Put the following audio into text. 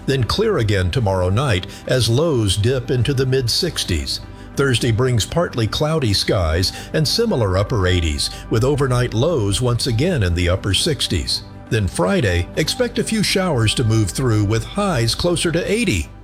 Then clear again tomorrow night as lows dip into the mid-60s. Thursday brings partly cloudy skies and similar upper 80s, with overnight lows once again in the upper 60s. Then Friday, expect a few showers to move through with highs closer to 80.